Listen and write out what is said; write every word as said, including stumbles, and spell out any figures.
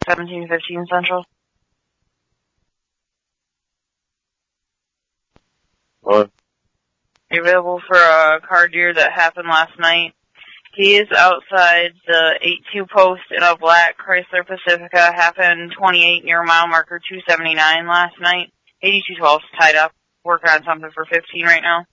seventeen fifteen Central. What? You're available for a car deer that happened last night. He is outside the eight two post in a black Chrysler Pacifica, happened twenty-eight near mile marker two seventy-nine last night. eighty-two twelve's tied up. Working on something for fifteen right now.